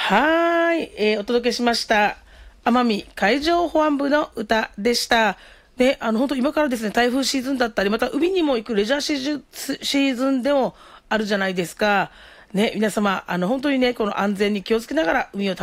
はい、お届けしました。奄美海上保安部の歌でした。で、本当今からですね、台風シーズンだったり、また海にも行くレジャーシーズンでもあるじゃないですか。ね、皆様、本当にね、この安全に気をつけながら海を楽